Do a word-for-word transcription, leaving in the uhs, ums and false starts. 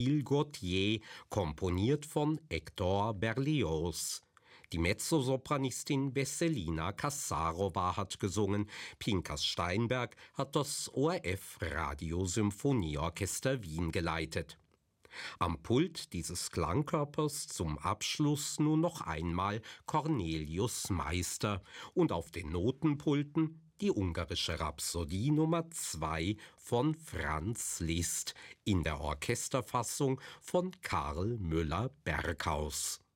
Il Gautier, komponiert von Hector Berlioz. Die Mezzosopranistin Vesselina Kassarowa hat gesungen, Pinkas Steinberg hat das O R F Radiosymphonieorchester Wien geleitet. Am Pult dieses Klangkörpers zum Abschluss nun noch einmal Cornelius Meister und auf den Notenpulten die ungarische Rhapsodie Nummer zwei von Franz Liszt in der Orchesterfassung von Karl Müller-Berghaus.